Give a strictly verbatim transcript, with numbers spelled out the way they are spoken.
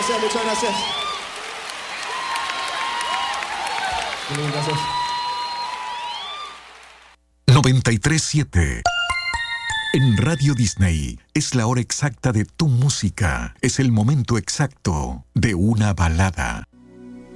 Gracias, muchas gracias. Muy bien, gracias. noventa y tres siete. En Radio Disney es la hora exacta de tu música. Es el momento exacto de una balada.